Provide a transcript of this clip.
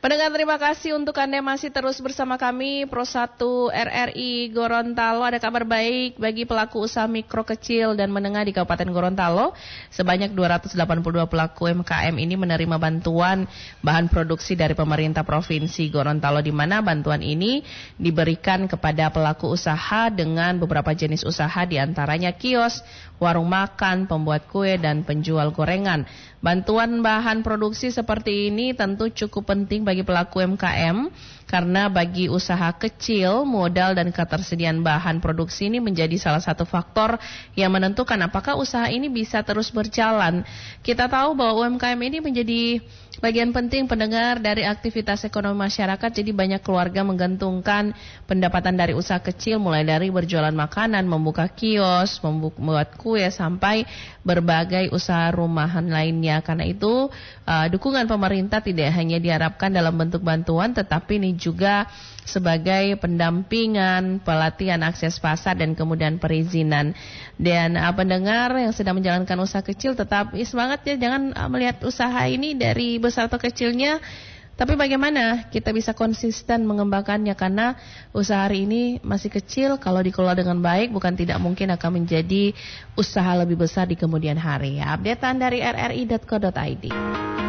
Pendengar, terima kasih untuk Anda masih terus bersama kami Pro 1 RRI Gorontalo. Ada kabar baik bagi pelaku usaha mikro, kecil, dan menengah di Kabupaten Gorontalo. Sebanyak 282 pelaku UMKM ini menerima bantuan bahan produksi dari pemerintah Provinsi Gorontalo, di mana bantuan ini diberikan kepada pelaku usaha dengan beberapa jenis usaha, diantaranya kios, warung makan, pembuat kue, dan penjual gorengan. Bantuan bahan produksi seperti ini tentu cukup penting bagi pelaku UMKM, karena bagi usaha kecil, modal dan ketersediaan bahan produksi ini menjadi salah satu faktor yang menentukan apakah usaha ini bisa terus berjalan. Kita tahu bahwa UMKM ini menjadi bagian penting, pendengar, dari aktivitas ekonomi masyarakat. Jadi banyak keluarga menggantungkan pendapatan dari usaha kecil, mulai dari berjualan makanan, membuka kios, membuat kue, sampai berbagai usaha rumahan lainnya. Karena itu dukungan pemerintah tidak hanya diharapkan dalam bentuk bantuan, tetapi ini juga sebagai pendampingan, pelatihan akses pasar, dan kemudian perizinan. Dan pendengar yang sedang menjalankan usaha kecil, tetap semangat ya, jangan melihat usaha ini dari besar atau kecilnya, tapi bagaimana kita bisa konsisten mengembangkannya, karena usaha hari ini masih kecil, kalau dikelola dengan baik bukan tidak mungkin akan menjadi usaha lebih besar di kemudian hari. Updatean dari rri.co.id.